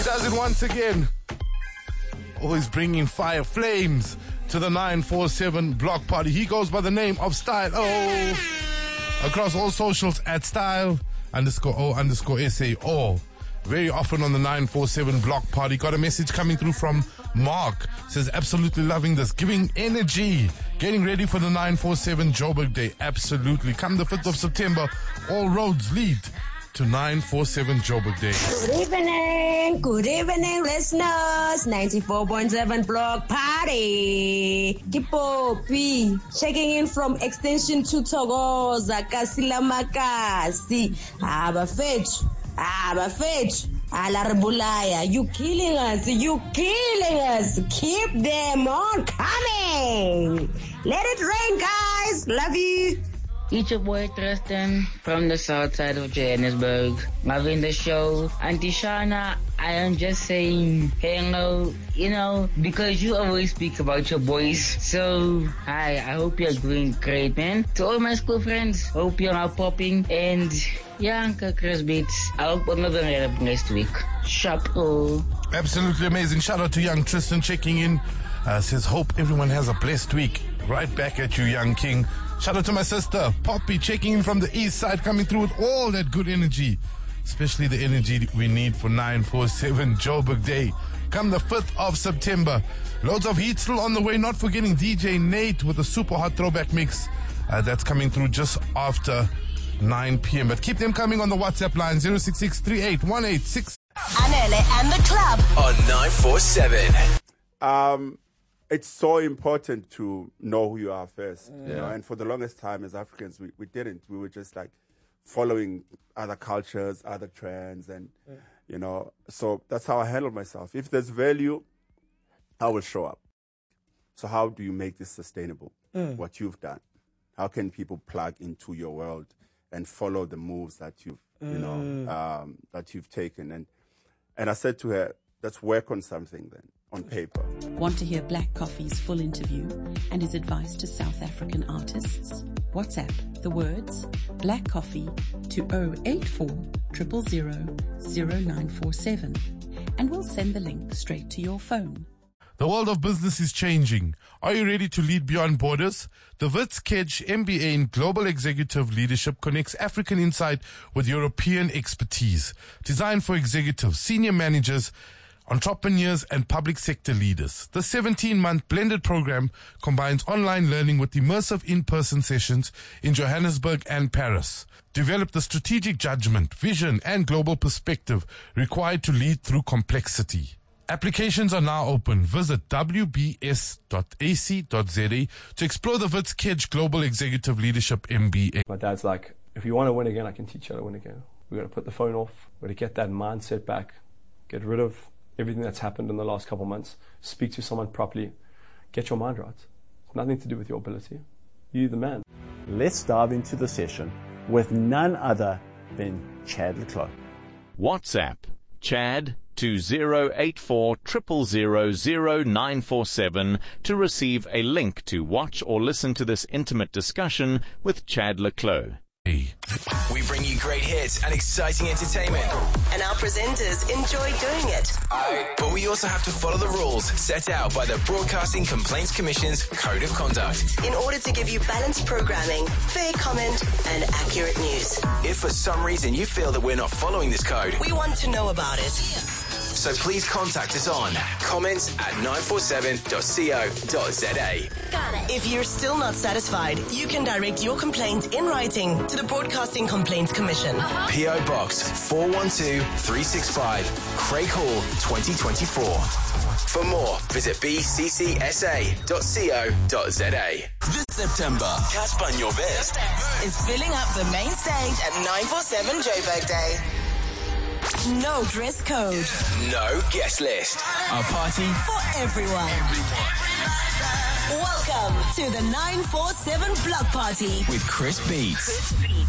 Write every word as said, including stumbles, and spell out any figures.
does it once again. Always bringing fire flames to the nine four seven block party. He goes by the name of Style O. Across all socials at Style underscore O underscore S A O. Very often on the nine four seven block party. Got a message coming through from Mark. Says, absolutely loving this. Giving energy. Getting ready for the nine four seven Joburg Day. Absolutely. Come the fifth of September, all roads lead to nine four seven Joburg Day. Good evening. Good evening, listeners. ninety-four point seven block party. Kipopi. Checking in from extension to Togoza. Kasila Makasi. Abafethu. Abafethu. Alaribulaya. You killing us. You killing us. Keep them on coming. Let it rain, guys. Love you. It's your boy Tristan from the south side of Johannesburg. Loving the show. Auntie Shana, I am just saying hello, you know, because you always speak about your boys. So, hi, I hope you're doing great, man. To all my school friends, hope you're now popping. And, yeah, Uncle Chris Beats, I hope another rap next week. Chapeau. Absolutely amazing. Shout out to young Tristan checking in. Uh, says, hope everyone has a blessed week. Right back at you, young king. Shout out to my sister, Poppy, checking in from the east side, coming through with all that good energy, especially the energy we need for nine four seven Joburg Day. Come the fifth of September. Loads of heat still on the way, not forgetting D J Nate with a super hot throwback mix. Uh, that's coming through just after nine p.m. But keep them coming on the WhatsApp line, zero six six three eight one eight six. Anele and the club on nine four seven. Um... It's so important to know who you are first, Yeah. you know. And for the longest time, as Africans, we, we didn't. We were just like following other cultures, other trends, and Yeah. you know. So that's how I handle myself. If there's value, I will show up. So how do you make this sustainable? Mm. What you've done, how can people plug into your world and follow the moves that you've, you know, Mm. um, that you've taken? And and I said to her, let's work on something then. On paper. Want to hear Black Coffee's full interview and his advice to South African artists? WhatsApp the words Black Coffee to zero eight four zero zero zero zero nine four seven and we'll send the link straight to your phone. The world of business is changing. Are you ready to lead beyond borders? The Wits Kedge M B A in Global Executive Leadership connects African insight with European expertise. Designed for executives, senior managers, entrepreneurs and public sector leaders. The seventeen-month blended program combines online learning with immersive in-person sessions in Johannesburg and Paris. Develop the strategic judgment, vision and global perspective required to lead through complexity. Applications are now open. Visit w b s dot a c dot z a to explore the Wits Kedge Global Executive Leadership M B A. My dad's like, if you want to win again, I can teach you how to win again. We're going to put the phone off. We're going to get that mindset back. Get rid of everything that's happened in the last couple of months. Speak to someone properly. Get your mind right. It's nothing to do with your ability. You're the man. Let's dive into the session with none other than Chad le Clos. WhatsApp Chad to zero eight four zero zero zero zero nine four seven to receive a link to watch or listen to this intimate discussion with Chad le Clos. We bring you great hits and exciting entertainment. and our presenters enjoy doing it. But we also have to follow the rules set out by the Broadcasting Complaints Commission's Code of Conduct in order to give you balanced programming, fair comment and accurate news. If for some reason you feel that we're not following this code, we want to know about it. So please contact us on comments at nine four seven dot co dot z a. If you're still not satisfied, you can direct your complaint in writing to the Broadcasting Complaints Commission. P O Box four one two three six five, Craig Hall, twenty twenty-four. For more, visit b c c s a dot co dot z a. This September, Casper Nyovest is filling up the main stage at nine four seven Joburg Day. No dress code. No guest list. A party for everyone. Welcome to the nine four seven Block Party with Chris Beats. Chris Beats.